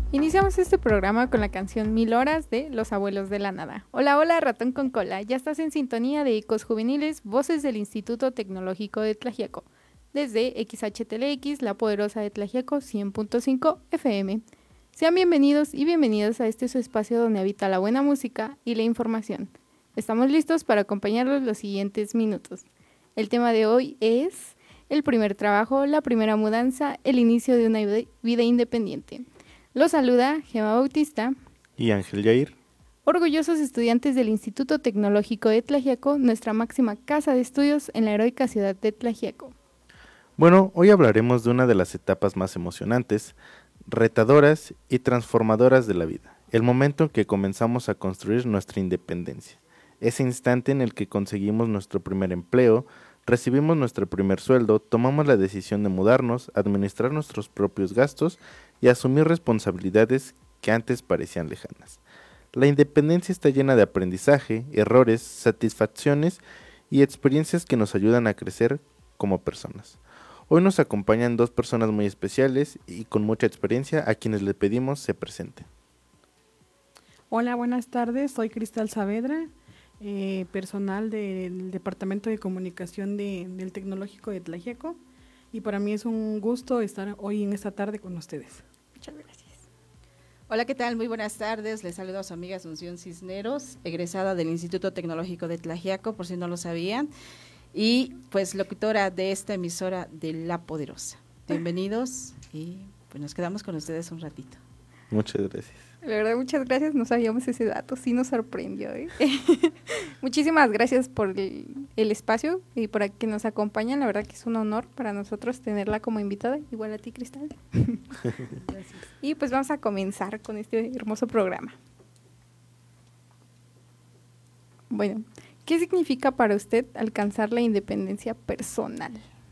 Iniciamos este programa con la canción 1000 horas de Los Abuelos de la Nada. Hola, hola, ratón con cola. Ya estás en sintonía de Ecos Juveniles, voces del Instituto Tecnológico de Tlaxiaco. Desde XHTLX, La Poderosa de Tlaxiaco, 100.5 FM. Sean bienvenidos y bienvenidas a este su espacio donde habita la buena música y la información. Estamos listos para acompañarlos los siguientes minutos. El tema de hoy es el primer trabajo, la primera mudanza, el inicio de una vida independiente. Los saluda Gema Bautista y Ángel Yair, orgullosos estudiantes del Instituto Tecnológico de Tlaxiaco, nuestra máxima casa de estudios en la heroica ciudad de Tlaxiaco. Bueno, hoy hablaremos de una de las etapas más emocionantes, retadoras y transformadoras de la vida, el momento en que comenzamos a construir nuestra independencia, ese instante en el que conseguimos nuestro primer empleo, recibimos nuestro primer sueldo, tomamos la decisión de mudarnos, administrar nuestros propios gastos y asumir responsabilidades que antes parecían lejanas. La independencia está llena de aprendizaje, errores, satisfacciones y experiencias que nos ayudan a crecer como personas. Hoy nos acompañan dos personas muy especiales y con mucha experiencia a quienes les pedimos se presenten. Hola, buenas tardes, soy Cristal Saavedra, personal del Departamento de Comunicación del Tecnológico de Tlaxiaco, y para mí es un gusto estar hoy en esta tarde con ustedes. Muchas gracias. Hola, ¿qué tal? Muy buenas tardes, les saludo a su amiga Asunción Cisneros, egresada del Instituto Tecnológico de Tlaxiaco, por si no lo sabían, y pues locutora de esta emisora de La Poderosa. Bienvenidos y pues nos quedamos con ustedes un ratito. Muchas gracias. La verdad, muchas gracias, no sabíamos ese dato, sí nos sorprendió. Muchísimas gracias por el espacio y por que nos acompañan, la verdad que es un honor para nosotros tenerla como invitada, igual a ti, Cristal. Gracias. Y pues vamos a comenzar con este hermoso programa. Bueno, ¿qué significa para usted alcanzar la independencia personal?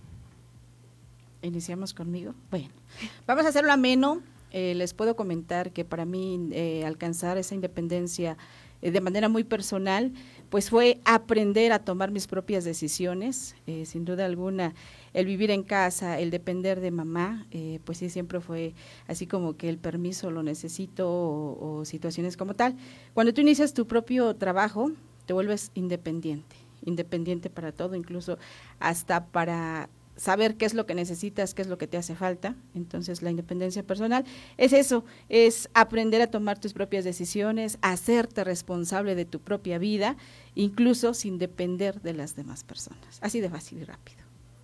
¿Iniciamos conmigo? Bueno, vamos a hacerlo ameno. Les puedo comentar que para mí alcanzar esa independencia de manera muy personal, pues fue aprender a tomar mis propias decisiones, sin duda alguna, el vivir en casa, el depender de mamá, pues sí, siempre fue así como que el permiso lo necesito o situaciones como tal. Cuando tú inicias tu propio trabajo, te vuelves independiente para todo, incluso hasta para saber qué es lo que necesitas, qué es lo que te hace falta. Entonces la independencia personal es eso, es aprender a tomar tus propias decisiones, hacerte responsable de tu propia vida, incluso sin depender de las demás personas, así de fácil y rápido.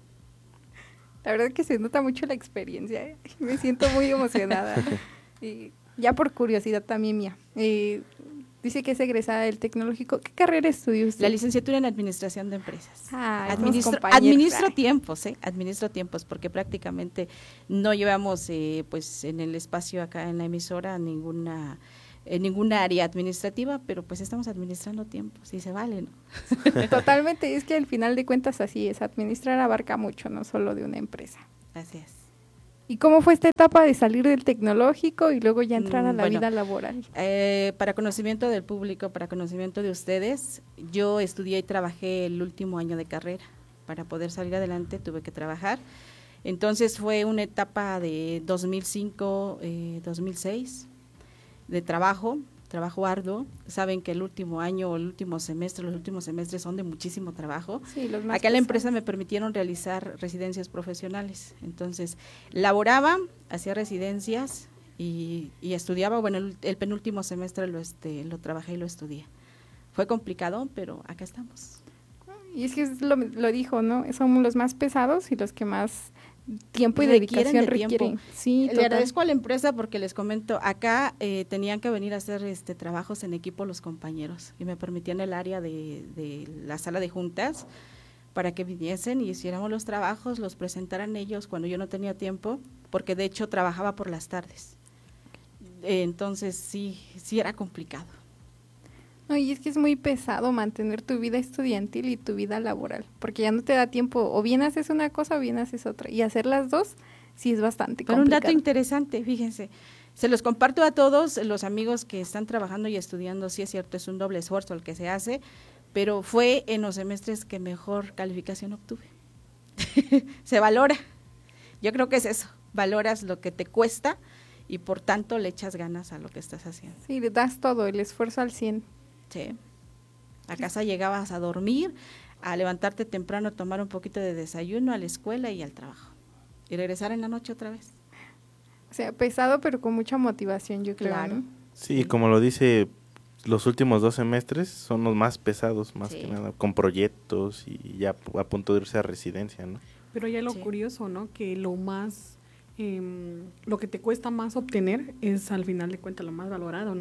La verdad que se nota mucho la experiencia, ¿eh? Me siento muy emocionada. Y ya por curiosidad también mía, dice que es egresada del Tecnológico. ¿Qué carrera estudió usted? La licenciatura en Administración de Empresas. Administro tiempos, porque prácticamente no llevamos pues en el espacio acá en la emisora ninguna área administrativa, pero pues estamos administrando tiempos y se vale, ¿no? Totalmente, es que al final de cuentas así es, administrar abarca mucho, no solo de una empresa. Así es. ¿Y cómo fue esta etapa de salir del tecnológico y luego ya entrar a la vida laboral? Para conocimiento del público, para conocimiento de ustedes, yo estudié y trabajé el último año de carrera. Para poder salir adelante tuve que trabajar. Entonces fue una etapa de 2005, 2006 de trabajo arduo. Saben que el último año o los últimos semestres son de muchísimo trabajo. Sí, los más Acá en la empresa me permitieron realizar residencias profesionales. Entonces, laboraba, hacía residencias y estudiaba. Bueno, el penúltimo semestre lo trabajé y lo estudié. Fue complicado, pero acá estamos. Y es que lo dijo, ¿no? Son los más pesados y los que más tiempo y dedicación requieren. Sí, le agradezco a la empresa porque les comento, acá tenían que venir a hacer trabajos en equipo los compañeros y me permitían el área de la sala de juntas para que viniesen y hiciéramos los trabajos, los presentaran ellos cuando yo no tenía tiempo, porque de hecho trabajaba por las tardes. Entonces sí era complicado. No, y es que es muy pesado mantener tu vida estudiantil y tu vida laboral, porque ya no te da tiempo, o bien haces una cosa o bien haces otra, y hacer las dos sí es bastante complicado. Pero un dato interesante, fíjense, se los comparto a todos los amigos que están trabajando y estudiando, sí es cierto, es un doble esfuerzo el que se hace, pero fue en los semestres que mejor calificación obtuve. Se valora, yo creo que es eso, valoras lo que te cuesta y por tanto le echas ganas a lo que estás haciendo. Sí, le das todo, el esfuerzo al 100. Sí. A casa llegabas a dormir, a levantarte temprano, a tomar un poquito de desayuno, a la escuela y al trabajo. Y regresar en la noche otra vez. O sea, pesado, pero con mucha motivación, yo creo, Claro. ¿no? Sí, como lo dice, los últimos 2 semestres son los más pesados, más Sí. que nada, con proyectos y ya a punto de irse a residencia, ¿no? Pero ya lo Sí. curioso, ¿no? Que lo que te cuesta más obtener es al final de cuentas lo más valorado, ¿no?